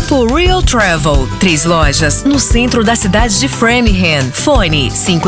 Grupo Real Travel, 3 lojas no centro da cidade de Framingham. Fone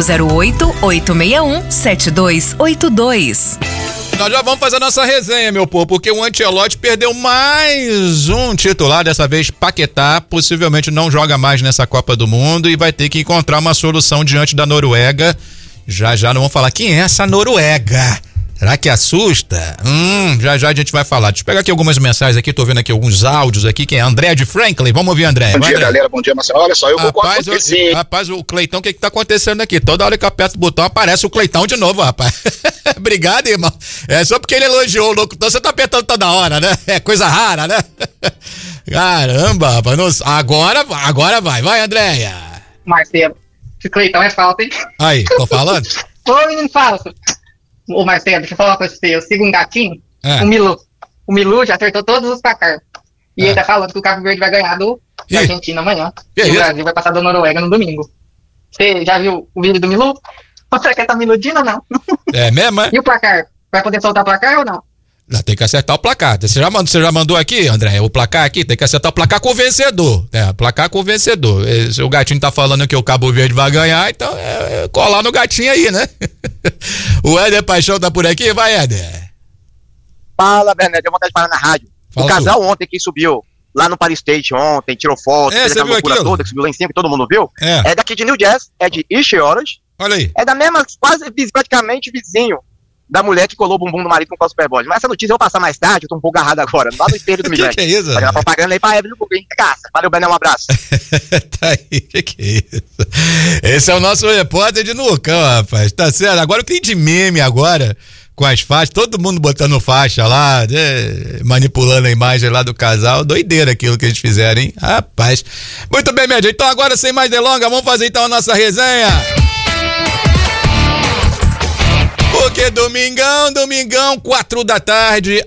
508-861-7282. Nós já vamos fazer a nossa resenha, meu povo, porque o Ancelotti perdeu mais um titular, dessa vez Paquetá, possivelmente não joga mais nessa Copa do Mundo e vai ter que encontrar uma solução diante da Noruega. Já não vamos falar quem é essa Noruega. Será que assusta? Já a gente vai falar. Deixa eu pegar aqui algumas mensagens aqui, tô vendo aqui alguns áudios aqui, quem é? André de Franklin, vamos ouvir, André. Bom dia, galera, bom dia, Marcelo. Olha só, eu concordo com você. Rapaz, o Cleitão, o que tá acontecendo aqui? Toda hora que eu aperto o botão, aparece o Cleitão de novo, rapaz. Obrigado, irmão. É só porque ele elogiou o locutor, você tá apertando toda hora, né? É coisa rara, né? Caramba, rapaz. Agora vai, Andréia. Marcelo, esse Cleitão é falta, hein? Aí, tô falando? Ô, menino falso. Ô, Marcelo, deixa eu falar uma coisa pra você. Eu sigo um gatinho, o Milu. O Milu já acertou todos os placar. E ele tá falando que o Cabo Verde vai ganhar da Argentina amanhã. E o Brasil vai passar da Noruega no domingo. Você já viu o vídeo do Milu? Ou será que ele tá me iludindo ou não? É mesmo, é? E o placar? Vai poder soltar o placar ou não? Tem que acertar o placar. Você já mandou aqui, André? O placar aqui, tem que acertar o placar com o vencedor. Placar com o vencedor. Se o gatinho tá falando que o Cabo Verde vai ganhar, então colar no gatinho aí, né? O Éder Paixão tá por aqui? Vai, Éder. Fala, Bernardo. Deu vontade de falar na rádio. O casal ontem que subiu lá no Paris State ontem, tirou foto, fez aquela loucura toda, que subiu lá em cima, que todo mundo viu. É daqui de New Jersey, é de East Orange. Olha aí. É da mesma, praticamente vizinho da mulher que colou o bumbum do marido com o Super Bowl. Mas essa notícia eu vou passar mais tarde, eu tô um pouco agarrado agora. Não dá no espelho do Miguel. Que é isso? Fazendo propaganda aí pra Evelyn Buguim. Valeu, Bené, um abraço. Tá aí, que é isso? Esse é o nosso repórter de Nucão, rapaz. Tá certo? Agora o que tem de meme agora, com as faixas, todo mundo botando faixa lá, manipulando a imagem lá do casal. Doideira aquilo que eles fizeram, hein? Rapaz. Muito bem, minha gente. Então agora, sem mais delongas, vamos fazer então a nossa resenha. Porque domingão, 4 da tarde,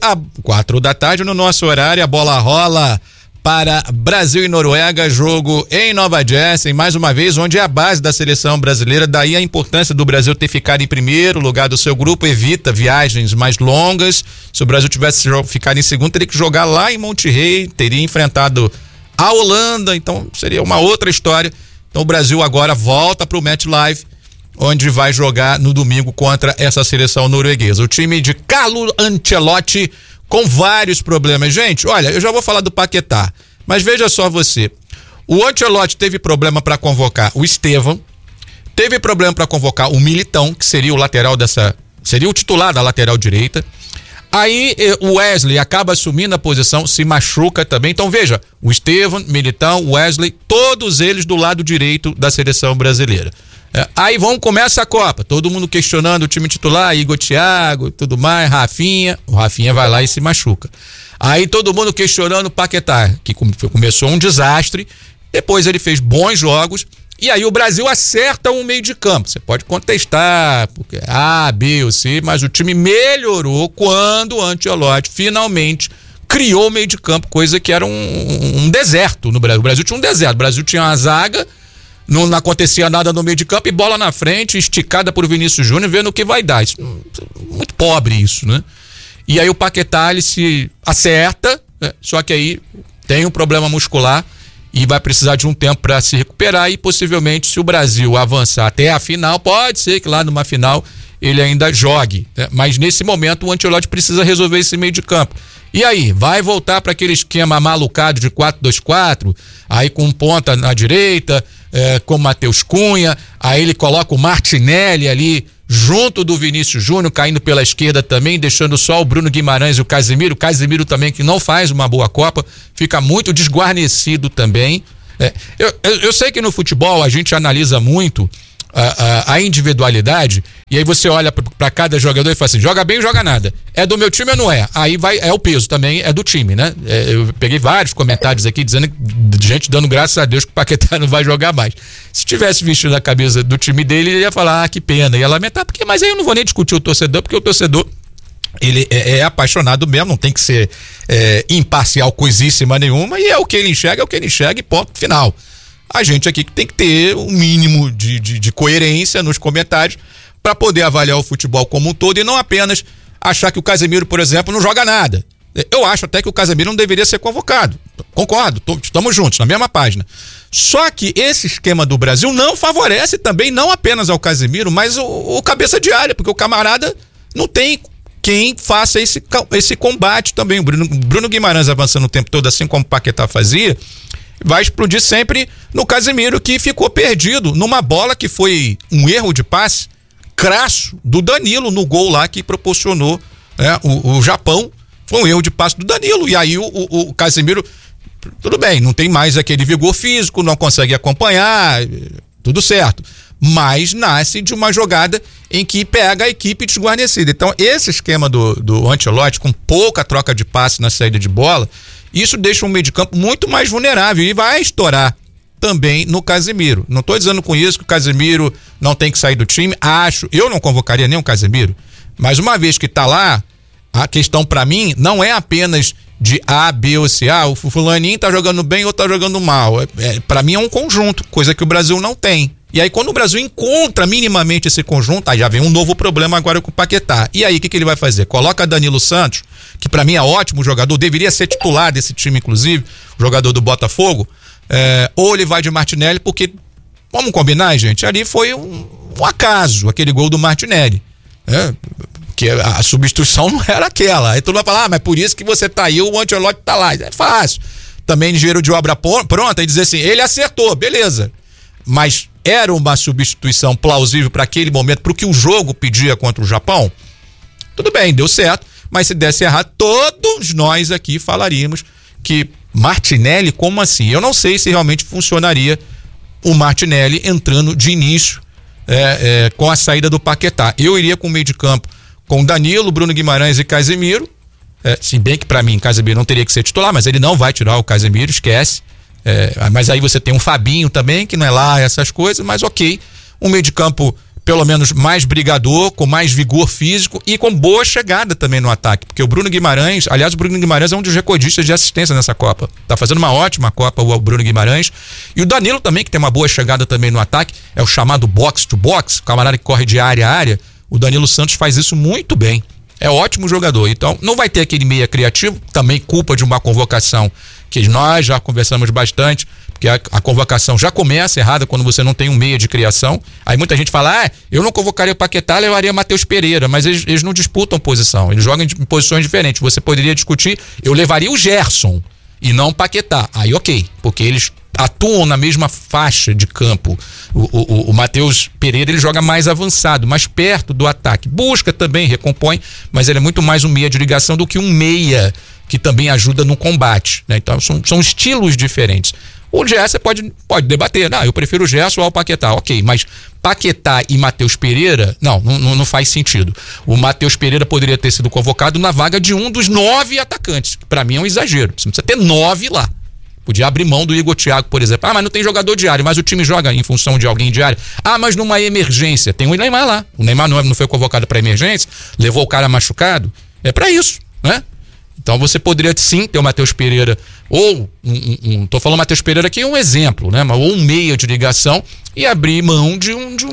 4 da tarde no nosso horário, a bola rola para Brasil e Noruega, jogo em Nova Jersey, mais uma vez, onde é a base da seleção brasileira, daí a importância do Brasil ter ficado em primeiro lugar do seu grupo, evita viagens mais longas. Se o Brasil tivesse ficado em segundo, teria que jogar lá em Monterrey, teria enfrentado a Holanda, então seria uma outra história. Então o Brasil agora volta para o Match Live, onde vai jogar no domingo contra essa seleção norueguesa. O time de Carlo Ancelotti com vários problemas. Gente, olha, eu já vou falar do Paquetá, mas veja só você. O Ancelotti teve problema para convocar o Estevão, teve problema para convocar o Militão, que seria o lateral seria o titular da lateral direita. Aí o Wesley acaba assumindo a posição, se machuca também. Então veja, o Estevão, Militão, o Wesley, todos eles do lado direito da seleção brasileira. Aí começa a Copa, todo mundo questionando o time titular, Igor Thiago, tudo mais, Rafinha, o Rafinha vai lá e se machuca. Aí todo mundo questionando o Paquetá, que começou um desastre, depois ele fez bons jogos, e aí o Brasil acerta um meio de campo. Você pode contestar, porque A, B ou C, mas o time melhorou quando o Ancelotti finalmente criou o meio de campo, coisa que era um deserto no Brasil. O Brasil tinha um deserto, o Brasil tinha uma zaga, não acontecia nada no meio de campo e bola na frente, esticada por Vinícius Júnior, vendo o que vai dar. Muito pobre isso, né? E aí o Paquetá, ele se acerta, né? Só que aí tem um problema muscular e vai precisar de um tempo para se recuperar e possivelmente, se o Brasil avançar até a final, pode ser que lá numa final ele ainda jogue, né? Mas nesse momento o Ancelotti precisa resolver esse meio de campo. E aí, vai voltar para aquele esquema malucado de 4-2-4, aí com ponta na direita, com o Matheus Cunha, aí ele coloca o Martinelli ali junto do Vinícius Júnior, caindo pela esquerda também, deixando só o Bruno Guimarães e o Casemiro também, que não faz uma boa Copa, fica muito desguarnecido também. Eu sei que no futebol a gente analisa muito a individualidade, e aí você olha para cada jogador e fala assim, joga bem ou joga nada, é do meu time ou não é? Aí é o peso também, é do time, né? Eu peguei vários comentários aqui dizendo, de gente dando graças a Deus que o Paquetá não vai jogar mais. Se tivesse vestido a camisa do time dele, ele ia falar, que pena, ia lamentar, mas aí eu não vou nem discutir o torcedor, porque o torcedor ele é apaixonado mesmo, não tem que ser imparcial coisíssima nenhuma, e é o que ele enxerga e ponto final. A gente aqui que tem que ter um mínimo de coerência nos comentários para poder avaliar o futebol como um todo e não apenas achar que o Casemiro, por exemplo, não joga nada. Eu acho até que o Casemiro não deveria ser convocado. Concordo, estamos juntos, na mesma página. Só que esse esquema do Brasil não favorece também, não apenas ao Casemiro, mas o cabeça de área, porque o camarada não tem quem faça esse combate também. O Bruno Guimarães avançando o tempo todo, assim como o Paquetá fazia, vai explodir sempre no Casemiro, que ficou perdido numa bola que foi um erro de passe crasso do Danilo no gol lá que proporcionou o Japão. Foi um erro de passe do Danilo, e aí o Casemiro, tudo bem, não tem mais aquele vigor físico, não consegue acompanhar, tudo certo, mas nasce de uma jogada em que pega a equipe desguarnecida. Então esse esquema do Ancelotti, com pouca troca de passe na saída de bola, isso deixa um meio de campo muito mais vulnerável e vai estourar também no Casemiro. Não estou dizendo com isso que o Casemiro não tem que sair do time, eu não convocaria nem o Casemiro, mas uma vez que está lá, a questão pra mim não é apenas de A, B ou C. O fulaninho tá jogando bem ou tá jogando mal. Pra mim é um conjunto, coisa que o Brasil não tem. E aí quando o Brasil encontra minimamente esse conjunto, aí já vem um novo problema agora com o Paquetá. E aí o que ele vai fazer? Coloca Danilo Santos, que pra mim é ótimo jogador, deveria ser titular desse time inclusive, jogador do Botafogo, ou ele vai de Martinelli, porque, vamos combinar, gente, ali foi um acaso, aquele gol do Martinelli. Que a substituição não era aquela. Aí todo mundo vai falar, mas por isso que você tá aí, o Ancelotti tá lá. É fácil. Também engenheiro de obra pronta e dizer assim, ele acertou, beleza. Mas era uma substituição plausível para aquele momento, pro que o jogo pedia contra o Japão? Tudo bem, deu certo, mas se desse errado, todos nós aqui falaríamos que Martinelli, como assim? Eu não sei se realmente funcionaria o Martinelli entrando de início com a saída do Paquetá. Eu iria com o meio de campo com Danilo, Bruno Guimarães e Casemiro, se bem que pra mim Casemiro não teria que ser titular, mas ele não vai tirar o Casemiro, esquece. Mas aí você tem um Fabinho também, que não é lá essas coisas, mas ok, um meio de campo pelo menos mais brigador, com mais vigor físico e com boa chegada também no ataque, porque o Bruno Guimarães, aliás, o Bruno Guimarães é um dos recordistas de assistência nessa Copa, tá fazendo uma ótima Copa o Bruno Guimarães, e o Danilo também, que tem uma boa chegada também no ataque, é o chamado box to box, o camarada que corre de área a área. O Danilo Santos faz isso muito bem. É ótimo jogador. Então, não vai ter aquele meia criativo, também culpa de uma convocação que nós já conversamos bastante, porque a convocação já começa errada quando você não tem um meia de criação. Aí muita gente fala, eu não convocaria o Paquetá, levaria Matheus Pereira, mas eles não disputam posição, eles jogam em posições diferentes. Você poderia discutir, eu levaria o Gerson e não o Paquetá. Aí ok, porque eles atuam na mesma faixa de campo. O Matheus Pereira, ele joga mais avançado, mais perto do ataque, busca também, recompõe, mas ele é muito mais um meia de ligação do que um meia que também ajuda no combate, né? Então são estilos diferentes. O Gerson pode debater, eu prefiro o Gerson ao Paquetá, ok, mas Paquetá e Matheus Pereira, não faz sentido. O Matheus Pereira poderia ter sido convocado na vaga de um dos 9 atacantes, que pra mim é um exagero, você precisa ter 9 lá. Podia abrir mão do Igor Thiago, por exemplo. Mas não tem jogador de área, mas o time joga em função de alguém de área. Mas numa emergência, tem o Neymar lá. O Neymar não foi convocado para emergência, levou o cara machucado. É para isso, né? Então você poderia sim ter o Matheus Pereira, ou tô falando Matheus Pereira aqui, um exemplo, né? Ou um meia de ligação e abrir mão de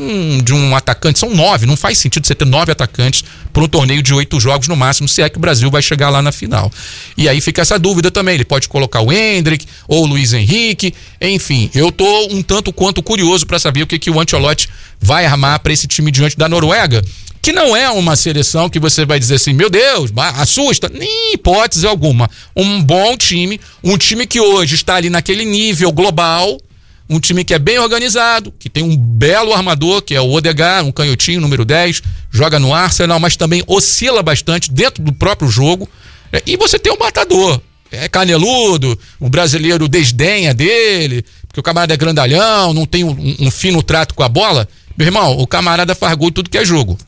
um atacante. São 9, não faz sentido você ter 9 atacantes para um torneio de 8 jogos no máximo, se é que o Brasil vai chegar lá na final. E aí fica essa dúvida também, ele pode colocar o Endrick ou o Luiz Henrique, enfim, eu tô um tanto quanto curioso para saber o que o Ancelotti vai armar para esse time diante da Noruega, que não é uma seleção que você vai dizer assim, meu Deus, assusta, nem hipótese alguma. Um bom time, um time que hoje está ali naquele nível global, um time que é bem organizado, que tem um belo armador, que é o Odegaard, um canhotinho, número 10, joga no Arsenal, mas também oscila bastante dentro do próprio jogo, e você tem um matador, é caneludo, o brasileiro desdenha dele, porque o camarada é grandalhão, não tem um fino trato com a bola. Meu irmão, o camarada faz gol tudo que é jogo.